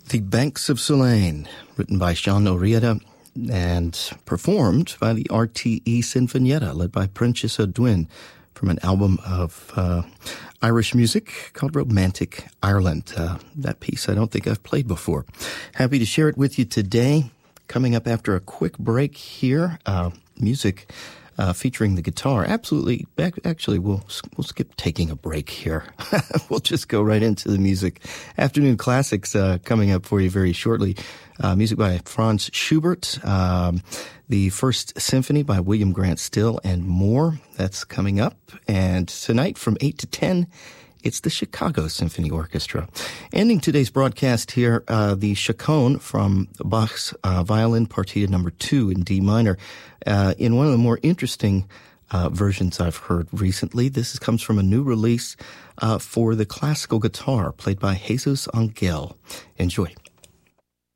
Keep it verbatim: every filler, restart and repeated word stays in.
The Banks of Solane, written by Sean O'Riordan and performed by the R T E Sinfonietta, led by Prentice O'Dwyn, from an album of uh, Irish music called Romantic Ireland. Uh, that piece I don't think I've played before. Happy to share it with you today. Coming up after a quick break here, uh, music uh, featuring the guitar. Absolutely, actually, we'll we'll skip taking a break here. We'll just go right into the music. Afternoon Classics uh, coming up for you very shortly. Uh, music by Franz Schubert, um, the First Symphony by William Grant Still, and more. That's coming up. And tonight from eight to ten, it's the Chicago Symphony Orchestra. Ending today's broadcast here, uh, the Chaconne from Bach's uh, Violin Partita number two in D minor, uh, in one of the more interesting uh, versions I've heard recently. This comes from a new release uh, for the classical guitar, played by Jesus Angel. Enjoy.